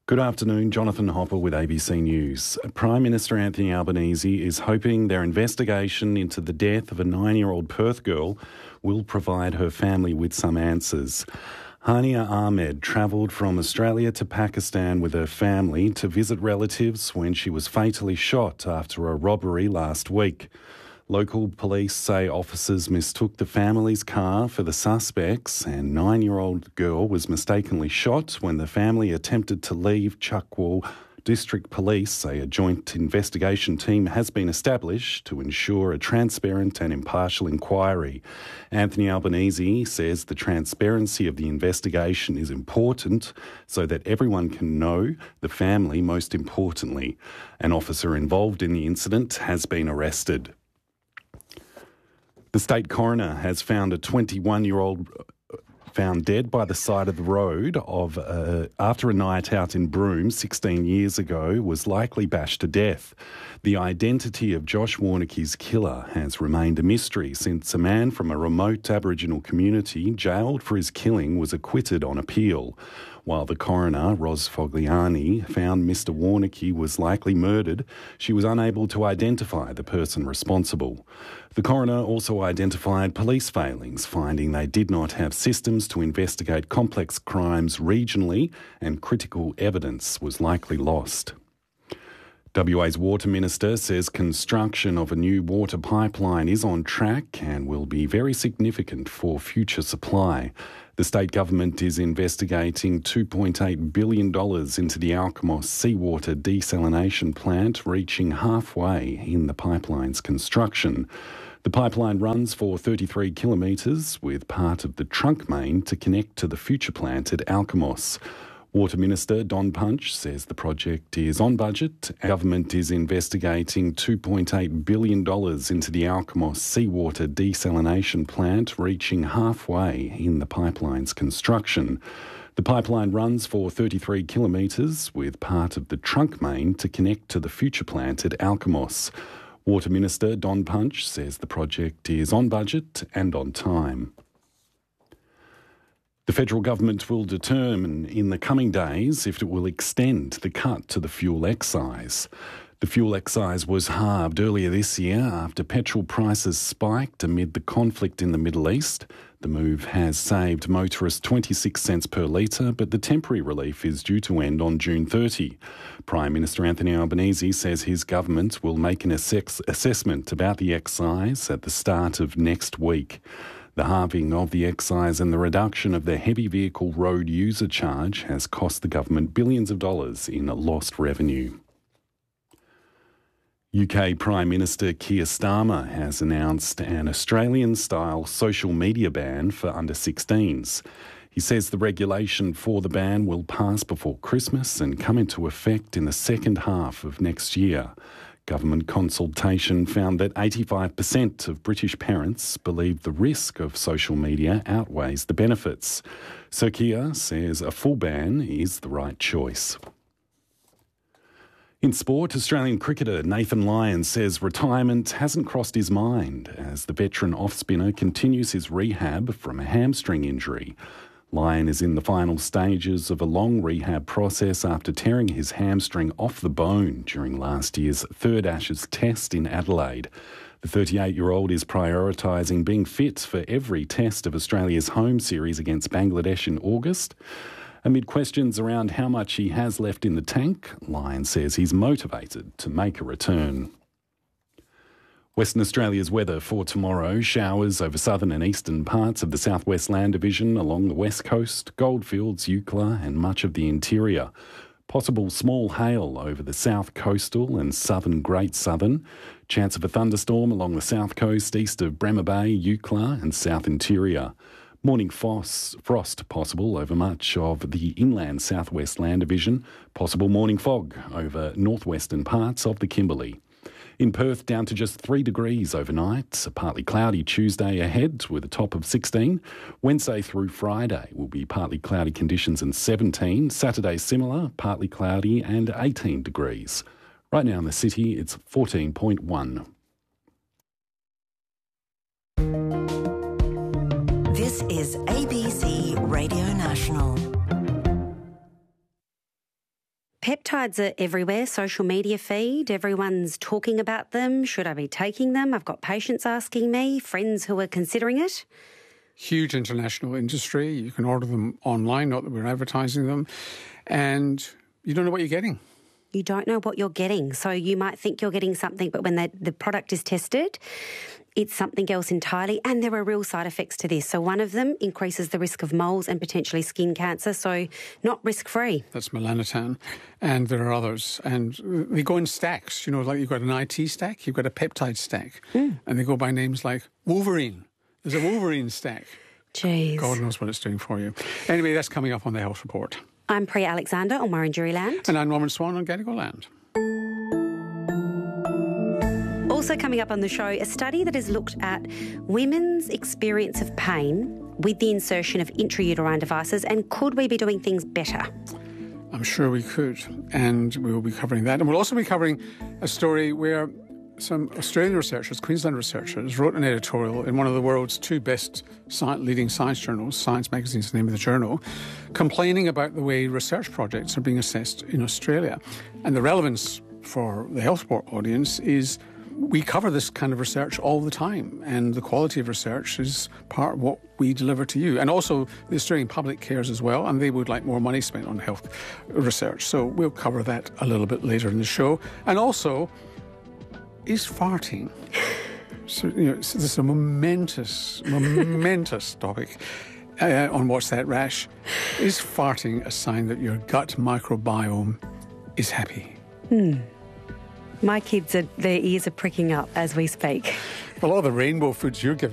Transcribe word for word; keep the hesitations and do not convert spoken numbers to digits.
Good afternoon, Jonathan Hopper with A B C News. Prime Minister Anthony Albanese is hoping their investigation into the death of a nine-year-old Perth girl will provide her family with some answers. Hania Ahmed travelled from Australia to Pakistan with her family to visit relatives when she was fatally shot after a robbery last week. Local police say officers mistook the family's car for the suspects, and nine-year-old girl was mistakenly shot when the family attempted to leave. Chuckwal District Police say a joint investigation team has been established to ensure a transparent and impartial inquiry. Anthony Albanese says the transparency of the investigation is important so that everyone can know, the family most importantly. An officer involved in the incident has been arrested. The state coroner has found a twenty-one-year-old found dead by the side of the road of uh, after a night out in Broome sixteen years ago was likely bashed to death. The identity of Josh Warnicki's killer has remained a mystery since a man from a remote Aboriginal community jailed for his killing was acquitted on appeal. While the coroner, Ros Fogliani, found Mister Warnicki was likely murdered, she was unable to identify the person responsible. The coroner also identified police failings, finding they did not have systems to investigate complex crimes regionally, and critical evidence was likely lost. W A's Water Minister says construction of a new water pipeline is on track and will be very significant for future supply. The state government is investigating two point eight billion dollars into the Alkimos seawater desalination plant, reaching halfway in the pipeline's construction. The pipeline runs for thirty-three kilometres, with part of the trunk main to connect to the future plant at Alkimos. Water Minister Don Punch says the project is on budget. Government is investigating two point eight billion dollars into the Alkimos seawater desalination plant, reaching halfway in the pipeline's construction. The pipeline runs for thirty-three kilometres, with part of the trunk main to connect to the future plant at Alkimos. Water Minister Don Punch says the project is on budget and on time. The federal government will determine in the coming days if it will extend the cut to the fuel excise. The fuel excise was halved earlier this year after petrol prices spiked amid the conflict in the Middle East. The move has saved motorists twenty-six cents per litre, but the temporary relief is due to end on June thirtieth. Prime Minister Anthony Albanese says his government will make an assess- assessment about the excise at the start of next week. The halving of the excise and the reduction of the heavy vehicle road user charge has cost the government billions of dollars in lost revenue. U K Prime Minister Keir Starmer has announced an Australian-style social media ban for under sixteens. He says the regulation for the ban will pass before Christmas and come into effect in the second half of next year. Government consultation found that eighty-five percent of British parents believe the risk of social media outweighs the benefits. So Keir says a full ban is the right choice. In sport, Australian cricketer Nathan Lyon says retirement hasn't crossed his mind as the veteran off-spinner continues his rehab from a hamstring injury. Lyon is in the final stages of a long rehab process after tearing his hamstring off the bone during last year's third Ashes test in Adelaide. The thirty-eight-year-old is prioritising being fit for every test of Australia's home series against Bangladesh in August. Amid questions around how much he has left in the tank, Lyon says he's motivated to make a return. Western Australia's weather for tomorrow: showers over southern and eastern parts of the southwest land division along the west coast, Goldfields, Eucla and much of the interior. Possible small hail over the south coastal and southern Great Southern. Chance of a thunderstorm along the south coast east of Bremer Bay, Eucla and south interior. Morning frost, frost possible over much of the inland southwest land division. Possible morning fog over northwestern parts of the Kimberley. In Perth, down to just three degrees overnight. A partly cloudy Tuesday ahead with a top of sixteen. Wednesday through Friday will be partly cloudy conditions and seventeen. Saturday similar, partly cloudy and eighteen degrees. Right now in the city, it's fourteen point one. This is A B C Radio National. Peptides are everywhere, social media feed, everyone's talking about them. Should I be taking them? I've got patients asking me, friends who are considering it. Huge international industry. You can order them online, not that we're advertising them. And you don't know what you're getting. You don't know what you're getting. So you might think you're getting something, but when the, the product is tested, it's something else entirely. And there are real side effects to this. So one of them increases the risk of moles and potentially skin cancer. So not risk-free. That's melanotan. And there are others. And they go in stacks. You know, like you've got an I T stack, you've got a peptide stack. Mm. And they go by names like Wolverine. There's a Wolverine stack. Jeez. God knows what it's doing for you. Anyway, that's coming up on the Health Report. I'm Priya Alexander on Wurundjeri Land. And I'm Norman Swan on Gadigal Land. Also coming up on the show, a study that has looked at women's experience of pain with the insertion of intrauterine devices, and could we be doing things better? I'm sure we could, and we will be covering that. And we'll also be covering a story where some Australian researchers, Queensland researchers, wrote an editorial in one of the world's two best science, leading science journals, Science Magazine is the name of the journal, complaining about the way research projects are being assessed in Australia. And the relevance for the Health Report audience is we cover this kind of research all the time, and the quality of research is part of what we deliver to you. And also the Australian public cares as well, and they would like more money spent on health research. So we'll cover that a little bit later in the show. And also, is farting, so, you know, this is a momentous, momentous topic uh, on What's That Rash. Is farting a sign that your gut microbiome is happy? Hmm. My kids, are, their ears are pricking up as we speak. Well, all the rainbow foods you're giving